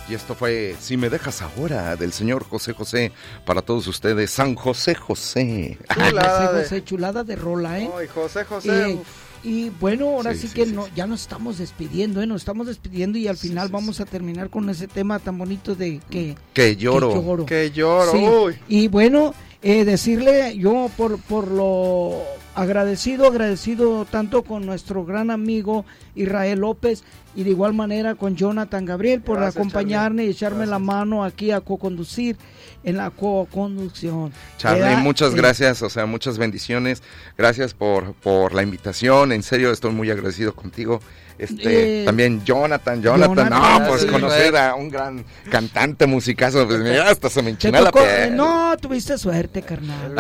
Y esto fue Si me dejas ahora, del señor José José, para todos ustedes, San José José. Chulada de rola, ¿eh? Ay, José José. Y bueno, ahora sí que ya nos estamos despidiendo, y al final vamos a terminar con ese tema tan bonito de que lloro. Que lloro. Sí. Uy. Y bueno, decirle yo por lo agradecido tanto con nuestro gran amigo Israel López y de igual manera con Jonathan Gabriel por acompañarme y echarme la mano aquí a co-conducir en la co-conducción. Charlie, muchas gracias, o sea, muchas bendiciones, gracias por la invitación, en serio estoy muy agradecido contigo. También Jonathan, conocer a un gran cantante musicazo, pues mira, hasta se me enchina la piel. No, tuviste suerte, carnal.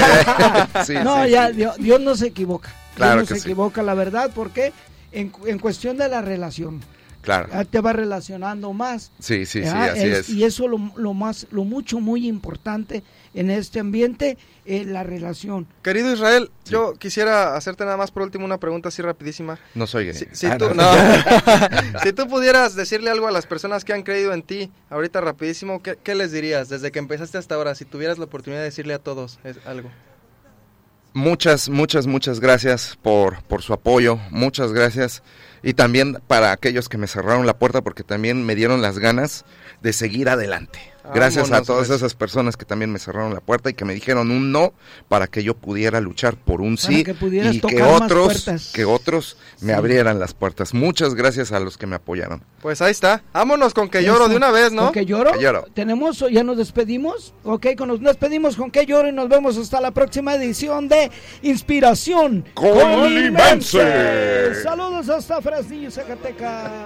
Dios no se equivoca. Claro Dios no se equivoca, la verdad, porque en cuestión de la relación. Claro. Te va relacionando más. Sí, así es. Y eso lo mucho, muy importante en este ambiente, la relación. Querido Israel, yo quisiera hacerte nada más por último una pregunta así rapidísima. No soy gay. Si tú pudieras decirle algo a las personas que han creído en ti, ahorita rapidísimo, ¿qué les dirías desde que empezaste hasta ahora? Si tuvieras la oportunidad de decirle a todos algo. Muchas gracias por su apoyo, muchas gracias. Y también para aquellos que me cerraron la puerta, porque también me dieron las ganas de seguir adelante. Gracias a todas esas personas que también me cerraron la puerta y que me dijeron un no para que yo pudiera luchar por un sí y que otros me abrieran las puertas. Muchas gracias a los que me apoyaron. Pues ahí está. Vámonos con Que Lloro de una vez, ¿no? ¿Con Que Lloro? Ya nos despedimos. Ok, nos despedimos con Que Lloro y nos vemos hasta la próxima edición de Inspiración Colimense. Saludos hasta Fresnillo, Zacatecas.